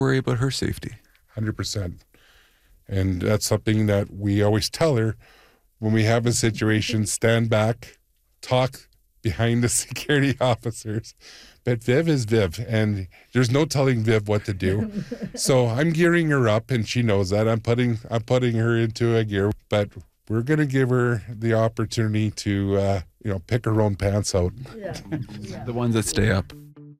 worry about her safety. 100%. And that's something that we always tell her when we have a situation, stand back, talk behind the security officers. But Viv is Viv, and there's no telling Viv what to do. So I'm gearing her up, and she knows that. I'm putting her into a gear, but we're going to give her the opportunity to, pick her own pants out. Yeah. The ones that stay up.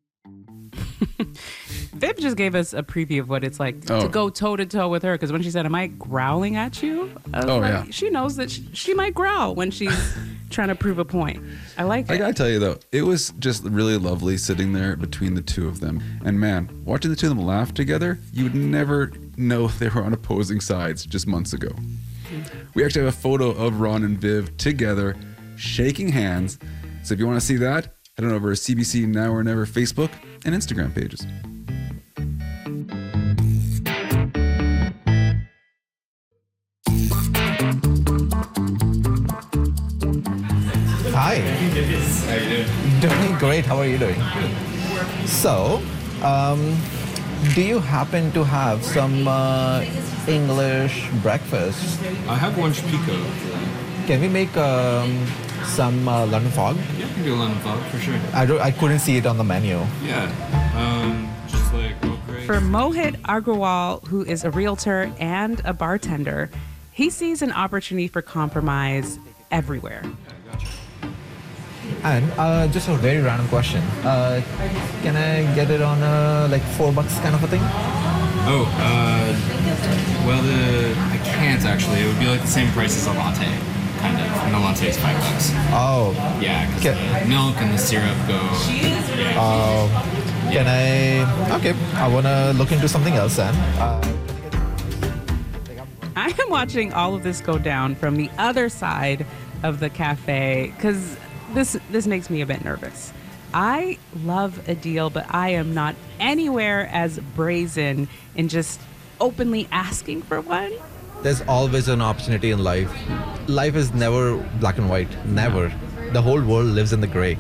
Viv just gave us a preview of what it's like to go toe-to-toe with her, because when she said, am I growling at you? I was yeah. She knows that she might growl when she's trying to prove a point. I like it. I gotta tell you, though, it was just really lovely sitting there between the two of them. And man, watching the two of them laugh together, you would never know they were on opposing sides just months ago. We actually have a photo of Ron and Viv together, shaking hands. So if you want to see that, head on over to CBC Now or Never Facebook and Instagram pages. Hi. How you doing? Doing great. How are you doing? So, do you happen to have some English breakfast? I have lunch pico. Can we make some London fog? Yeah, I can do a London fog for sure. I couldn't see it on the menu. Yeah. Just like oat gray. For Mohit Agrawal, who is a realtor and a bartender, he sees an opportunity for compromise everywhere. And just a very random question. Can I get it on like $4 kind of a thing? Oh, I can't actually. It would be like the same price as a latte, kind of. And the latte is $5. Oh. Yeah, because the milk and the syrup go. Can I? Okay, I wanna look into something else then. I am watching all of this go down from the other side of the cafe because this makes me a bit nervous. I love a deal, but I am not anywhere as brazen in just openly asking for one. There's always an opportunity in life. Life is never black and white. Never. The whole world lives in the gray.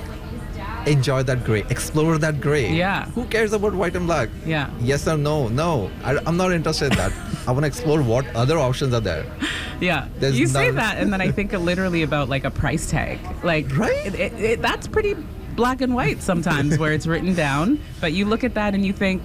Enjoy that gray. Explore that gray. Yeah. Who cares about white and black? Yeah. Yes or no? No. I'm not interested in that. I want to explore what other options are there. Yeah. There's you say none. that, and then I think literally about like a price tag. Like, right? That's pretty black and white sometimes where it's written down, but you look at that and you think,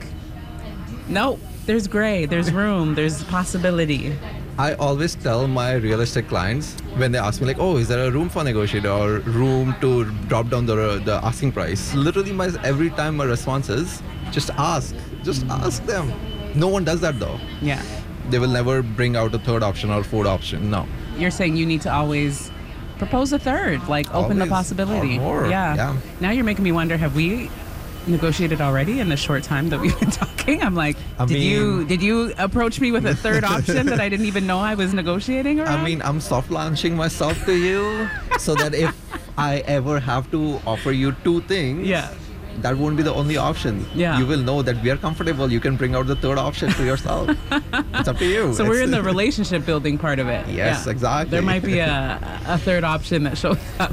no, there's gray, there's room, there's possibility. I always tell my real estate clients when they ask me like, oh, is there a room for negotiation or room to drop down the asking price? Literally every time my response is, just ask. Just ask them. No one does that though. Yeah. They will never bring out a third option or fourth option. No. You're saying you need to always propose a third, like open the Always, possibility. or more. Yeah. Now you're making me wonder, have we negotiated already in the short time that we've been talking? I'm like, did you approach me with a third option that I didn't even know I was negotiating around? I'm soft launching myself to you so that if I ever have to offer you two things, that won't be the only option. Yeah. You will know that we are comfortable. You can bring out the third option to yourself. It's up to you. So we're in the relationship building part of it. Yes, exactly. There might be a third option that shows up.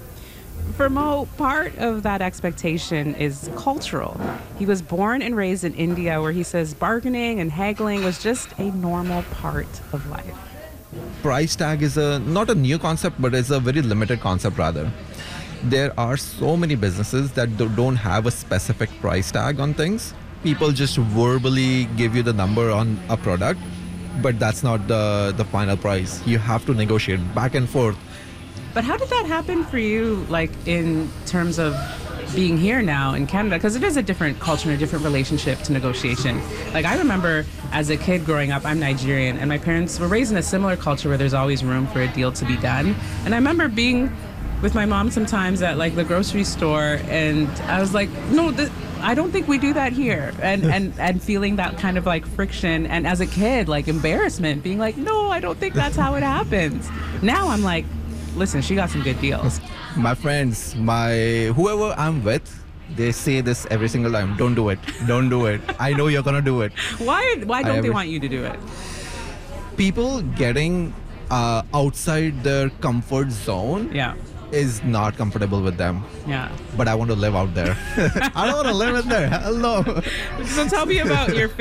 For Mo, part of that expectation is cultural. He was born and raised in India, where he says bargaining and haggling was just a normal part of life. Price tag is not a new concept, but it's a very limited concept rather. There are so many businesses that don't have a specific price tag on things. People just verbally give you the number on a product, but that's not the final price. You have to negotiate back and forth. But how did that happen for you, like in terms of being here now in Canada? Because it is a different culture and a different relationship to negotiation. Like I remember as a kid growing up, I'm Nigerian, and my parents were raised in a similar culture where there's always room for a deal to be done. And I remember being with my mom sometimes at like the grocery store, and I was like, no, I don't think we do that here. And feeling that kind of like friction, and as a kid, like embarrassment, being like, no, I don't think that's how it happens. Now I'm like, listen, she got some good deals. My friends, whoever I'm with, they say this every single time. Don't do it. Don't do it. I know you're going to do it. Why don't they want you to do it? People getting outside their comfort zone is not comfortable with them. Yeah. But I want to live out there. I don't want to live in there. Hello. So tell me about your